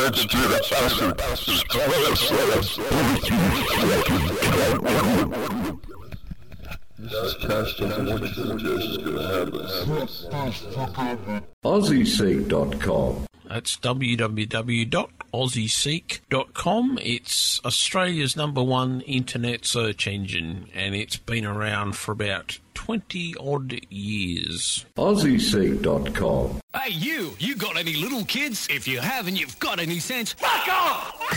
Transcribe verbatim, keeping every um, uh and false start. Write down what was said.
let's do that. Test on what you think is going to happen. Aussie Seek dot com. That's w w w dot aussie seek dot com. It's Australia's number one internet search engine, and it's been around for about twenty odd years. Aussie Seek dot com. Hey, you! You got any little kids? If you haven't, you've got any sense. Fuck off!